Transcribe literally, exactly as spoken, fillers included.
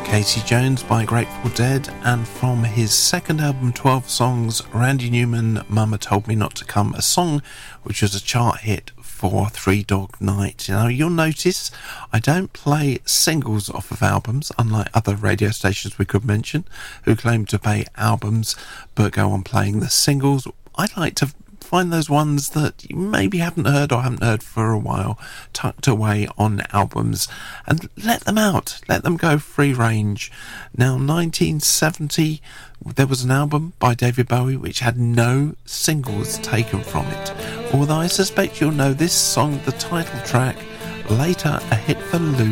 Casey Jones by Grateful Dead, and from his second album twelve Songs, Randy Newman, Mama Told Me Not to Come, a song which was a chart hit for Three Dog Night. Now you'll notice I don't play singles off of albums, unlike other radio stations we could mention who claim to play albums but go on playing the singles. I like to find those ones that you maybe haven't heard or haven't heard for a while, tucked away on albums, and let them out, let them go free range. Now, nineteen seventy, there was an album by David Bowie which had no singles taken from it, although I suspect you'll know this song, the title track, later a hit for Lou